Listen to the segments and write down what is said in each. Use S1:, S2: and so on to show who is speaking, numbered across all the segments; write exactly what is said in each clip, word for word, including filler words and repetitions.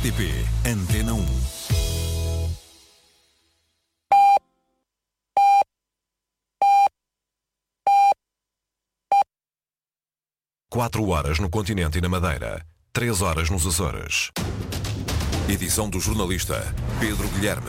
S1: R T P Antena um. Quatro horas no continente e na Madeira. Três horas nos Açores. Edição do jornalista Pedro Guilherme.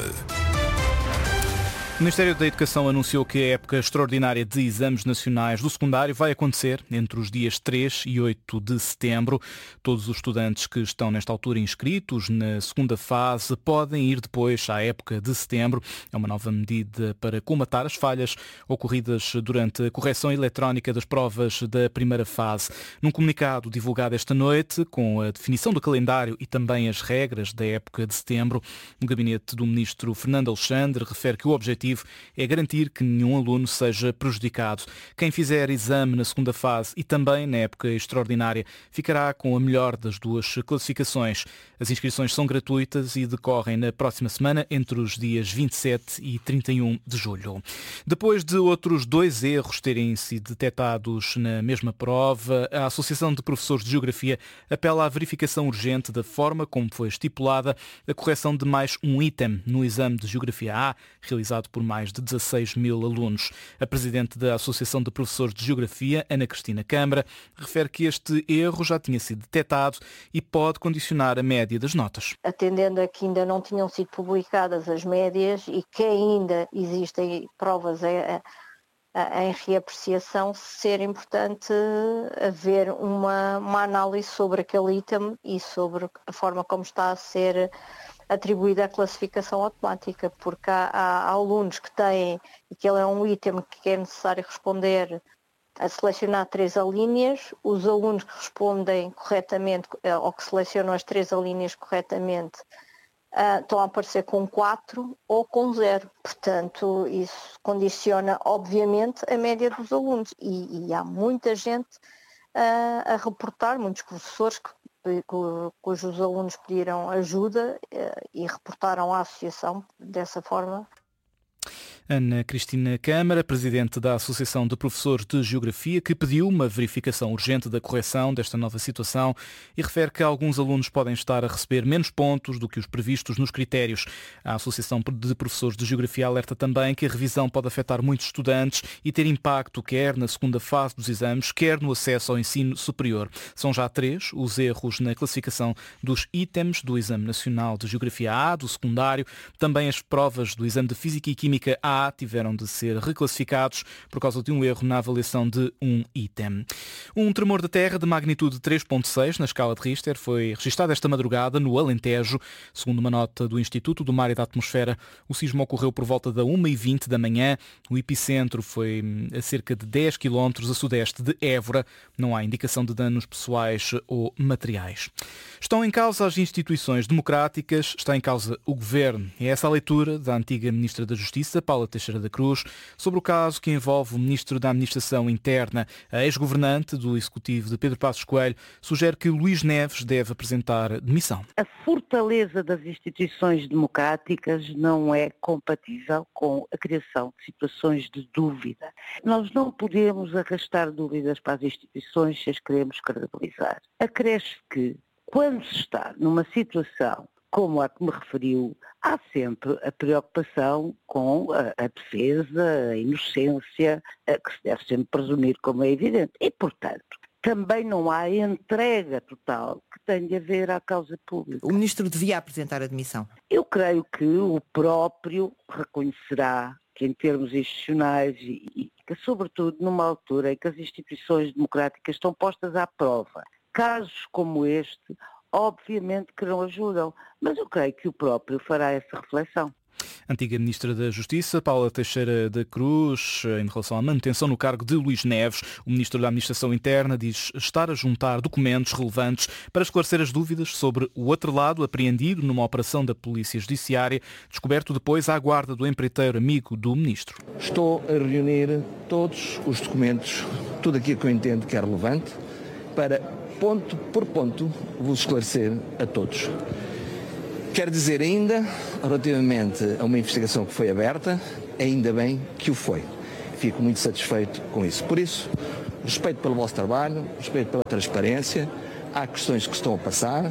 S2: O Ministério da Educação anunciou que a época extraordinária de exames nacionais do secundário vai acontecer entre os dias três e oito de setembro. Todos os estudantes que estão nesta altura inscritos na segunda fase podem ir depois à época de setembro. É uma nova medida para colmatar as falhas ocorridas durante a correção eletrónica das provas da primeira fase. Num comunicado divulgado esta noite, com a definição do calendário e também as regras da época de setembro, o gabinete do ministro Fernando Alexandre refere que o objetivo é garantir que nenhum aluno seja prejudicado. Quem fizer exame na segunda fase e também na época extraordinária ficará com a melhor das duas classificações. As inscrições são gratuitas e decorrem na próxima semana entre os dias vinte e sete e trinta e um de julho. Depois de outros dois erros terem sido detectados na mesma prova, a Associação de Professores de Geografia apela à verificação urgente da forma como foi estipulada a correção de mais um item no exame de Geografia A, realizado por por mais de dezasseis mil alunos. A presidente da Associação de Professores de Geografia, Ana Cristina Câmara, refere que este erro já tinha sido detectado e pode condicionar a média das notas.
S3: Atendendo a que ainda não tinham sido publicadas as médias e que ainda existem provas em, em reapreciação, ser importante haver uma, uma análise sobre aquele item e sobre a forma como está a ser atribuída a classificação automática, porque há, há alunos que têm, e que ele é um item que é necessário responder a selecionar três alíneas, os alunos que respondem corretamente, ou que selecionam as três alíneas corretamente, uh, estão a aparecer com quatro ou com zero. Portanto, isso condiciona, obviamente, a média dos alunos. E, e há muita gente uh, a reportar, muitos professores que cujos alunos pediram ajuda e reportaram à associação dessa forma.
S2: Ana Cristina Câmara, presidente da Associação de Professores de Geografia, que pediu uma verificação urgente da correção desta nova situação e refere que alguns alunos podem estar a receber menos pontos do que os previstos nos critérios. A Associação de Professores de Geografia alerta também que a revisão pode afetar muitos estudantes e ter impacto quer na segunda fase dos exames, quer no acesso ao ensino superior. São já três os erros na classificação dos itens do Exame Nacional de Geografia A, do secundário. Também as provas do Exame de Física e Química A tiveram de ser reclassificados por causa de um erro na avaliação de um item. Um tremor de terra de magnitude três ponto seis na escala de Richter foi registado esta madrugada no Alentejo. Segundo uma nota do Instituto do Mar e da Atmosfera, o sismo ocorreu por volta da uma e vinte da manhã. O epicentro foi a cerca de dez quilómetros a sudeste de Évora. Não há indicação de danos pessoais ou materiais. Estão em causa as instituições democráticas, está em causa o governo. É essa a leitura da antiga Ministra da Justiça, Paula Teixeira da Cruz, sobre o caso que envolve o Ministro da Administração Interna. A ex-governante do Executivo de Pedro Passos Coelho sugere que Luís Neves deve apresentar demissão.
S4: A fortaleza das instituições democráticas não é compatível com a criação de situações de dúvida. Nós não podemos arrastar dúvidas para as instituições se as queremos credibilizar. Acresce que, quando se está numa situação como a que me referiu, há sempre a preocupação com a, a defesa, a inocência, a que se deve sempre presumir, como é evidente. E, portanto, também não há entrega total que tenha a ver à causa pública.
S5: O Ministro devia apresentar a demissão?
S4: Eu creio que o próprio reconhecerá que, em termos institucionais, e, e que, sobretudo, numa altura em que as instituições democráticas estão postas à prova, casos como este, obviamente que não ajudam, mas eu creio que o próprio fará essa reflexão.
S2: Antiga Ministra da Justiça, Paula Teixeira da Cruz, em relação à manutenção no cargo de Luís Neves, o Ministro da Administração Interna diz estar a juntar documentos relevantes para esclarecer as dúvidas sobre o outro lado apreendido numa operação da Polícia Judiciária, descoberto depois à guarda do empreiteiro amigo do Ministro.
S6: Estou a reunir todos os documentos, tudo aquilo que eu entendo que é relevante, para ponto por ponto vos esclarecer a todos. Quero dizer ainda, relativamente a uma investigação que foi aberta, ainda bem que o foi. Fico muito satisfeito com isso. Por isso, respeito pelo vosso trabalho, respeito pela transparência, há questões que estão a passar,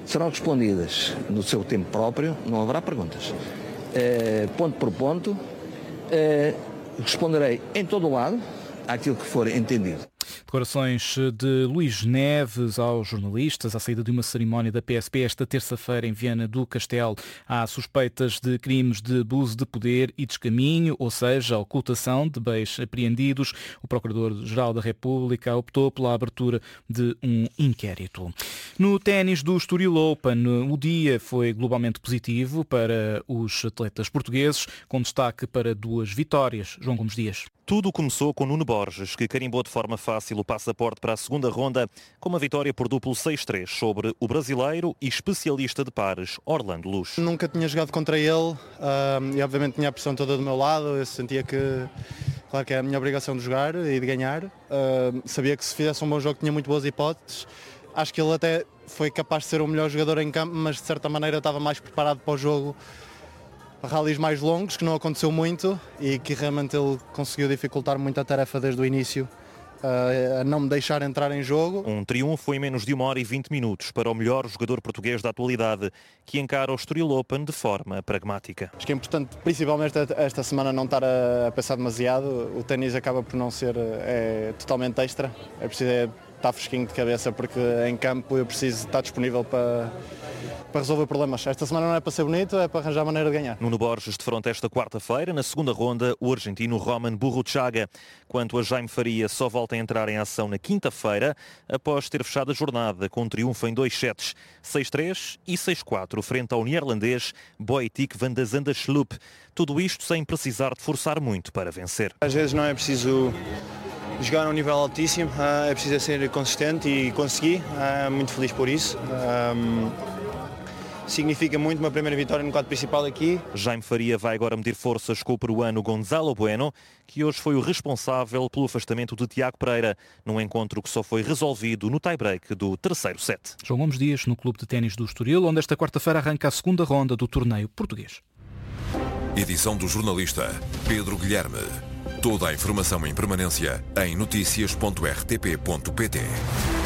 S6: serão respondidas no seu tempo próprio, não haverá perguntas. Uh, ponto por ponto, uh, responderei em todo o lado àquilo que for entendido.
S2: Declarações de Luís Neves aos jornalistas à saída de uma cerimónia da P S P esta terça-feira em Viana do Castelo. Há suspeitas de crimes de abuso de poder e descaminho, ou seja, ocultação de bens apreendidos. O Procurador-Geral da República optou pela abertura de um inquérito. No ténis do Estoril Open, o dia foi globalmente positivo para os atletas portugueses, com destaque para duas vitórias. João Gomes Dias.
S7: Tudo começou com Nuno Borges, que carimbou de forma fácil o passaporte para a segunda ronda, com uma vitória por duplo seis três sobre o brasileiro e especialista de pares, Orlando Luz.
S8: Nunca tinha jogado contra ele uh, e obviamente tinha a pressão toda do meu lado. Eu sentia que, claro que é a minha obrigação de jogar e de ganhar. Uh, sabia que se fizesse um bom jogo tinha muito boas hipóteses. Acho que ele até foi capaz de ser o melhor jogador em campo, mas de certa maneira estava mais preparado para o jogo. Rallies mais longos, que não aconteceu muito e que realmente ele conseguiu dificultar muito a tarefa desde o início, uh, a não me deixar entrar em jogo.
S7: Um triunfo em menos de uma hora e vinte minutos para o melhor jogador português da atualidade, que encara o Estoril Open de forma pragmática.
S8: Acho que é importante, principalmente esta semana, não estar a pensar demasiado. O ténis acaba por não ser é, totalmente extra. É preciso é, estar fresquinho de cabeça, porque em campo eu preciso estar disponível para... para resolver problemas. Esta semana não é para ser bonito, é para arranjar a maneira de ganhar.
S7: Nuno Borges defronta esta quarta-feira, na segunda ronda, o argentino Roman Burruchaga. Quanto a Jaime Faria, só volta a entrar em ação na quinta-feira, após ter fechado a jornada com um triunfo em dois sets, seis três e seis quatro, frente ao neerlandês Boetik van de Zandschulp. Tudo isto sem precisar de forçar muito para vencer.
S9: Às vezes não é preciso jogar a um nível altíssimo, é preciso ser consistente e consegui, muito feliz por isso. Significa muito uma primeira vitória no quadro principal aqui.
S7: Jaime Faria vai agora medir forças com o peruano Gonzalo Bueno, que hoje foi o responsável pelo afastamento de Tiago Pereira, num encontro que só foi resolvido no tie-break do terceiro set.
S2: João Gomes Dias, no Clube de Ténis do Estoril, onde esta quarta-feira arranca a segunda ronda do torneio português.
S1: Edição do jornalista Pedro Guilherme. Toda a informação em permanência em notícias ponto r t p ponto p t.